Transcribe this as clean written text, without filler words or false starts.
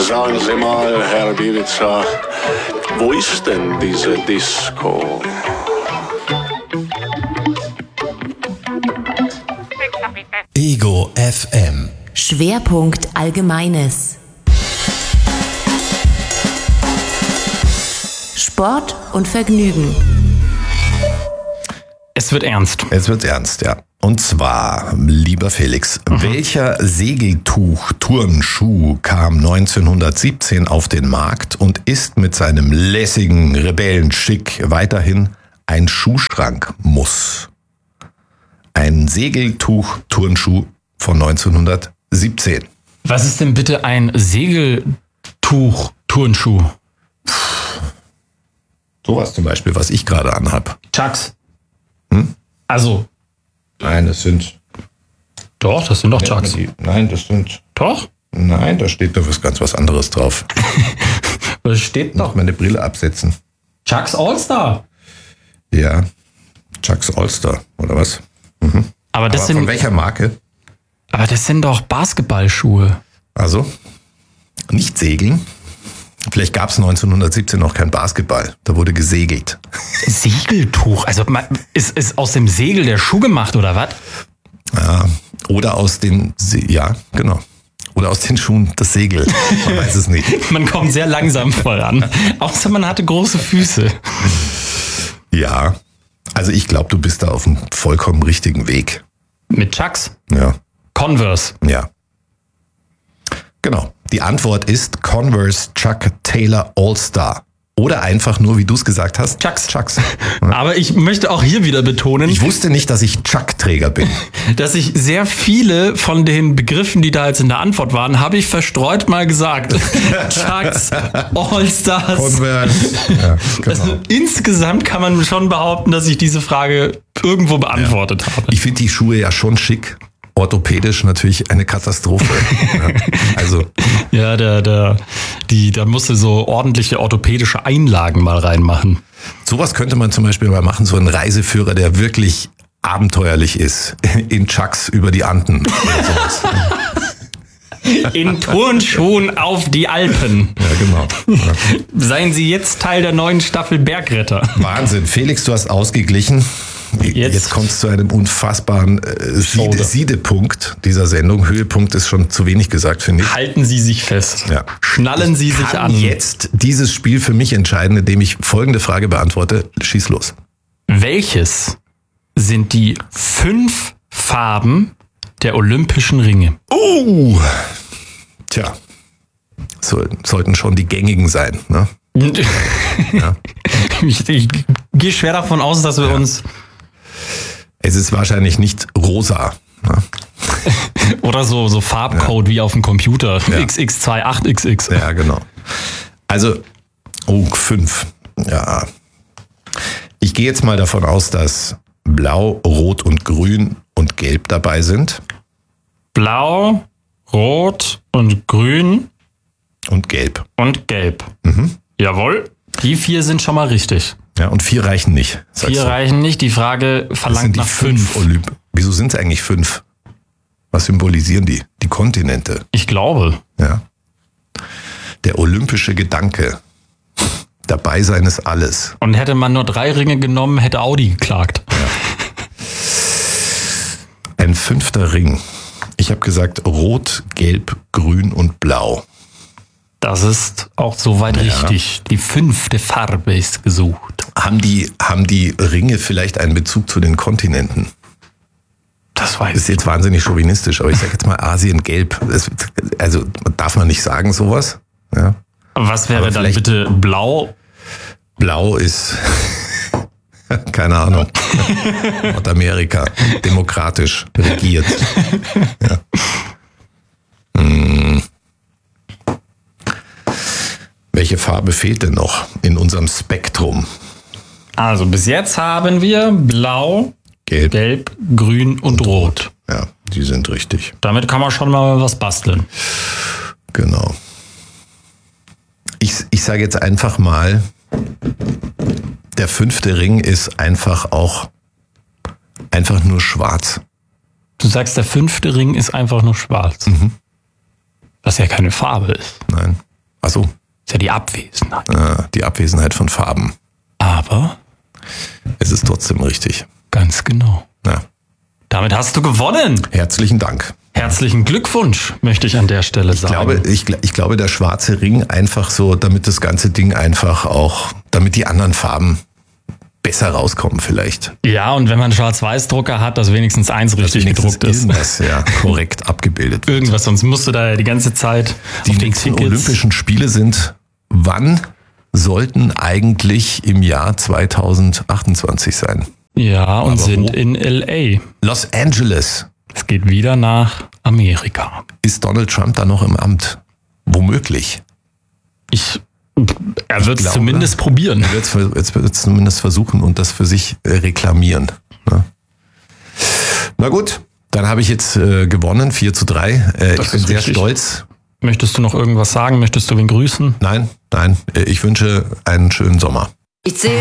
Sagen Sie mal, Herr Bibiza, wo ist denn diese Disco? Ego FM. Schwerpunkt Allgemeines. Sport und Vergnügen. Es wird ernst. Es wird ernst, ja. Und zwar, lieber Felix, welcher Segeltuch-Turnschuh kam 1917 auf den Markt und ist mit seinem lässigen Rebellenschick weiterhin ein Schuhschrankmuss? Ein Segeltuch-Turnschuh von 1917. Was ist denn bitte ein Segeltuch-Turnschuh? Sowas zum Beispiel, was ich gerade anhab. Chucks. Also. Nein, das sind... Doch, das sind doch Chucks. Nein, das sind... Doch? Nein, da steht doch ganz was anderes drauf. Was steht Noch doch? meine Brille absetzen. Chucks All-Star. Ja, Chucks All-Star, oder was? Aber das Aber von sind, welcher Marke? aber das sind doch Basketballschuhe. Also, nicht segeln. Vielleicht gab es 1917 noch kein Basketball. Da wurde gesegelt. Segeltuch. Also ist aus dem Segel der Schuh gemacht oder was? Ja, oder aus den... Ja, genau. Oder aus den Schuhen das Segel. Man weiß es nicht. Man kommt sehr langsam voran. Außer man hatte große Füße. Ja, also ich glaube, du bist da auf dem vollkommen richtigen Weg. Mit Chucks. Ja, Converse. ja. Genau. Die Antwort ist Converse Chuck Taylor All-Star. Oder einfach nur, wie du es gesagt hast, Chucks. Chucks. Aber ich möchte auch hier wieder betonen, Ich wusste nicht, dass ich Chuck-Träger bin. dass ich sehr viele von den Begriffen, die da jetzt in der Antwort waren, habe ich verstreut mal gesagt. Chucks, All-Stars. Converse. Ja, genau. Also insgesamt kann man schon behaupten, dass ich diese Frage irgendwo beantwortet habe. Ich finde die Schuhe ja schon schick. Orthopädisch natürlich eine Katastrophe. Ja, also, Ja, da musst du so ordentliche orthopädische Einlagen mal reinmachen. sowas könnte man zum Beispiel mal machen, so einen Reiseführer, der wirklich abenteuerlich ist. In Chucks über die Anden. Oder sowas. In Turnschuhen auf die Alpen. Ja, genau. Ja. Seien Sie jetzt Teil der neuen Staffel Bergretter. Wahnsinn. Felix, du hast ausgeglichen. Jetzt kommt es zu einem unfassbaren Siedepunkt dieser Sendung. Höhepunkt ist schon zu wenig gesagt, finde ich. Halten Sie sich fest. Ja. Schnallen Sie sich Kann an. jetzt dieses Spiel für mich entscheiden, indem ich folgende Frage beantworte. Schieß los. Welches sind die 5 Farben der Olympischen Ringe? Tja, sollten schon die gängigen sein. Ne? Ja. Ich gehe schwer davon aus, dass wir uns... Es ist wahrscheinlich nicht rosa. Ne? Oder so Farbcode wie auf dem Computer. Ja. XX28XX. Ja, genau. Also, 5. Ja. Ich gehe jetzt mal davon aus, dass Blau, Rot und Grün und Gelb dabei sind. Blau, Rot und Grün Und Gelb. und Gelb. Jawohl. Die 4 sind schon mal richtig. Ja, und 4 reichen nicht. Sagst 4 du. reichen nicht. Die Frage Das verlangt sind die nach 5. Olymp. Wieso sind es eigentlich 5? Was symbolisieren die? Die Kontinente. Ich glaube. Ja. Der olympische Gedanke. Dabei sein ist alles. Und hätte man nur 3 Ringe genommen, hätte Audi geklagt. Ein 5. Ring. Ich habe gesagt Rot, Gelb, Grün und Blau. Das ist auch soweit richtig. Die 5. Farbe ist gesucht. Haben die Ringe vielleicht einen Bezug zu den Kontinenten? Das weiß Ist jetzt wahnsinnig chauvinistisch, aber ich sage jetzt mal Asien gelb. Also darf man nicht sagen sowas? Ja. Was wäre Aber dann vielleicht- bitte blau? Blau ist, keine Ahnung, Nordamerika, demokratisch regiert. Ja. Welche Farbe fehlt denn noch in unserem Spektrum? Also bis jetzt haben wir blau, Gelb. gelb, grün und rot. Ja, die sind richtig. Damit kann man schon mal was basteln. Genau. Ich sage jetzt einfach mal, der 5. Ring ist einfach nur schwarz. Du sagst, der 5. Ring ist einfach nur schwarz. Was ja keine Farbe ist. Nein. Ach so, Ist ja die Abwesenheit. die Abwesenheit von Farben. Aber Es ist trotzdem richtig. ganz genau. Ja. Damit hast du gewonnen. Herzlichen Dank. Herzlichen Glückwunsch, möchte ich an der Stelle sagen. Ich glaube, der schwarze Ring einfach so, damit das ganze Ding einfach auch, damit die anderen Farben besser rauskommen vielleicht. Ja, und wenn man einen Schwarz-Weiß-Drucker hat, dass wenigstens eins richtig Wenigstens gedruckt ist. irgendwas, ja, korrekt abgebildet wird. Irgendwas, sonst musst du da ja die ganze Zeit Die auf den nächsten Tickets. Olympischen Spiele sind, wann sollten eigentlich im Jahr 2028 sein? Ja, und Aber sind wo? in L.A. Los Angeles. Es geht wieder nach Amerika. Ist Donald Trump da noch im Amt? Womöglich. Er wird es glaube, zumindest probieren. Er wird es zumindest versuchen und das für sich reklamieren. Ne? Na gut, dann habe ich jetzt gewonnen, 4:3. Ich bin ist sehr richtig. stolz. Möchtest du noch irgendwas sagen? Möchtest du wen grüßen? Nein, ich wünsche einen schönen Sommer. Ich zähle